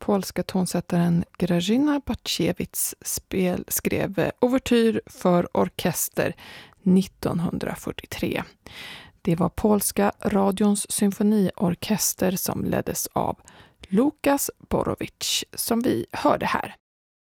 polska tonsättaren Grażyna Baczewicz skrev ouvertyr för orkester 1943. Det var polska radions symfoniorkester som leddes av Lukas Borowicz som vi hörde här.